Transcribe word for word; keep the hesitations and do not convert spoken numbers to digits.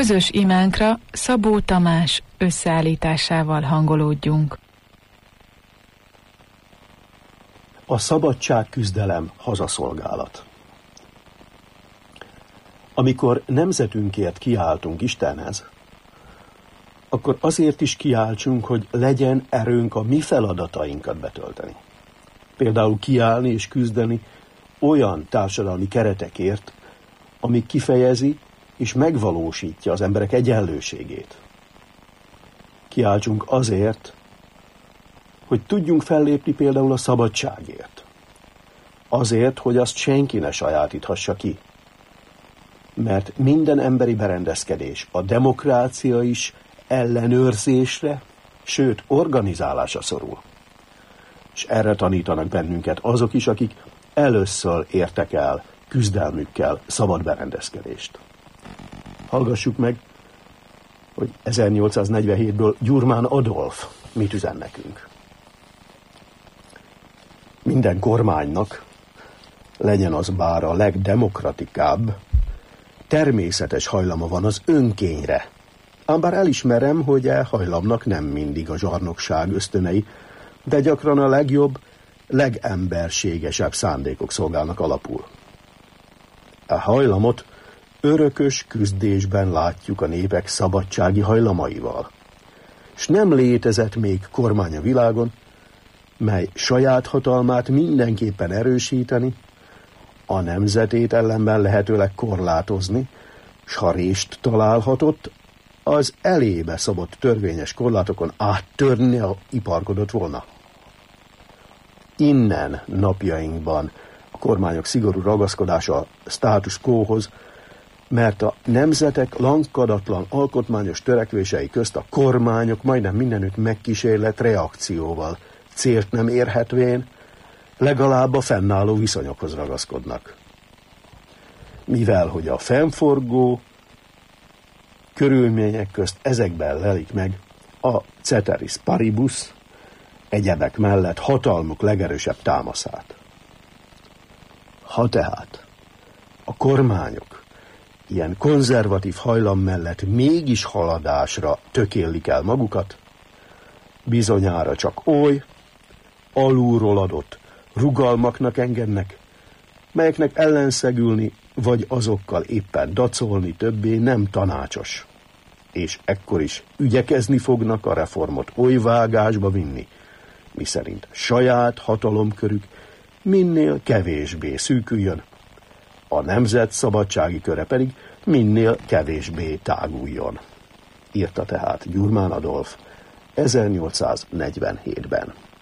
közös imánkra Szabó Tamás összeállításával hangolódjunk. A szabadságküzdelem hazaszolgálat. Amikor nemzetünkért kiáltunk Istenhez, akkor azért is kiáltsunk, hogy legyen erőnk a mi feladatainkat betölteni. Például kiállni és küzdeni olyan társadalmi keretekért, ami kifejezi és megvalósítja az emberek egyenlőségét. Kiáltsunk azért, hogy tudjunk fellépni például a szabadságért. Azért, hogy azt senki ne sajátíthassa ki. Mert minden emberi berendezkedés, a demokrácia is ellenőrzésre, sőt organizálásra szorul. És erre tanítanak bennünket azok is, akik először értek el küzdelmükkel szabad berendezkedést. Hallgassuk meg, hogy ezernyolcszáznegyvenhétből Gyurmán Adolf mit üzen nekünk. Minden kormánynak, legyen az bár a legdemokratikább, természetes hajlama van az önkényre. Ám bár elismerem, hogy e hajlamnak nem mindig a zsarnokság ösztönei, de gyakran a legjobb, legemberségesebb szándékok szolgálnak alapul. E hajlamot örökös küzdésben látjuk a népek szabadsági hajlamaival. S nem létezett még kormány a világon, mely saját hatalmát mindenképpen erősíteni, a nemzetét ellenben lehetőleg korlátozni, s ha rést találhatott, az elébe szabott törvényes korlátokon áttörni a iparkodott volna. Innen napjainkban a kormányok szigorú ragaszkodása a status quohoz, mert a nemzetek lankadatlan alkotmányos törekvései közt a kormányok majdnem mindenütt megkísérlett reakcióval, célt nem érhetvén, legalább a fennálló viszonyokhoz ragaszkodnak. Mivel, hogy a fennforgó körülmények közt ezekben lelik meg a ceteris paribus, egyebek mellett hatalmuk legerősebb támaszát. Ha tehát a kormányok ilyen konzervatív hajlam mellett mégis haladásra tökélik el magukat, bizonyára csak oly, alulról adott rugalmaknak engednek, melyeknek ellenszegülni, vagy azokkal éppen dacolni többé nem tanácsos, és ekkor is ügyekezni fognak a reformot oly vágásba vinni, miszerint saját hatalomkörük minél kevésbé szűküljön, a nemzet szabadsági köre pedig minél kevésbé táguljon. Írta tehát Gyurmán Adolf ezernyolcszáznegyvenhétben.